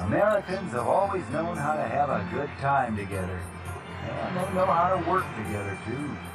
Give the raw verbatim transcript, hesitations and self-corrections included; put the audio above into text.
Americans have always known how to have a good time together. And they know how to work together, too.